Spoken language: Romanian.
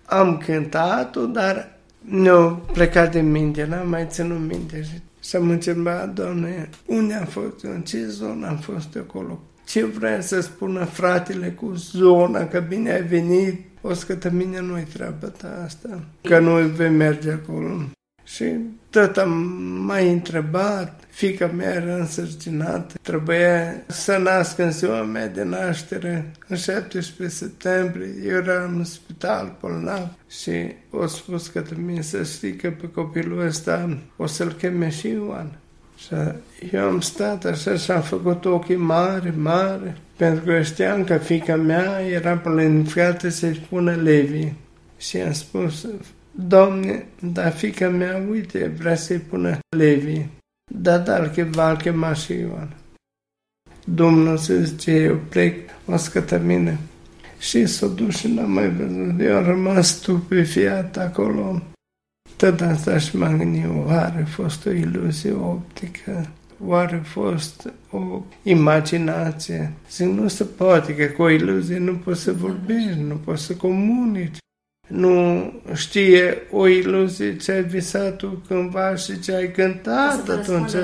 am cântat-o, dar mi-a plecat de minte, n-am mai ținut minte. Și am întrebat, Doamne, unde am fost eu, în ce zonă am fost acolo? Ce vrea să spună fratele cu zona, că bine ai venit, o să că mine nu-i treaba ta asta, că nu vei merge acolo. Și tot am mai întrebat, fiica mea era însărcinată, trebuia să nasc în ziua mea de naștere, în 17 septembrie, eu eram în spital bolnav și o spus că mine să știi că pe copilul ăsta o să-l cheme și Ioan. Și eu am stat așa și am făcut ochii mari, pentru că știam că fiica mea era planificată să-i spună Levi. Și am spus, Doamne, dar fiica mea, uite, vrea să-i pună Levi, dar va chema și Ioan. Domnul se zice, eu plec, o scătămine. Și s-a dus și n-am mai văzut. Eu am rămas stupefiat acolo. Tot asta și m-am gândit, oare a fost o iluzie optică? Oare a fost o imaginație? Zic, nu se poate, că cu o iluzie nu poți să vorbești, nu poți să comunici. Nu știe o iluzie ce ai visat tu cândva și ce ai cântat atunci.